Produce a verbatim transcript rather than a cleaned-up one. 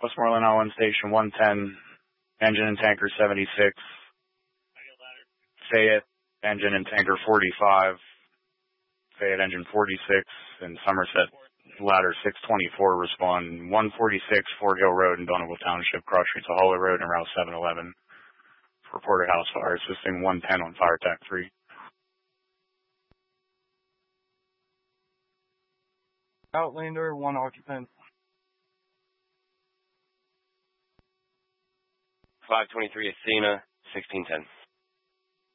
Westmoreland Island Station one ten, engine and tanker seventy-six. Fayette, engine and tanker forty-five. Fayette, engine forty-six. And Somerset, ladder six twenty-four, respond one forty-six Fort Hill Road in Donegal Township, cross streets of Hollow Road and Route seven eleven. For Porterhouse Fire, assisting one ten on Fire Tac three. Outlander, one occupant. five twenty-three Athena, sixteen ten.